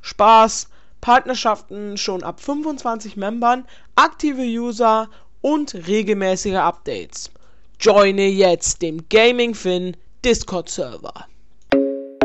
Spaß, Partnerschaften schon ab 25 Membern, aktive User und regelmäßige Updates. Joine jetzt dem Gaming Fin Discord Server.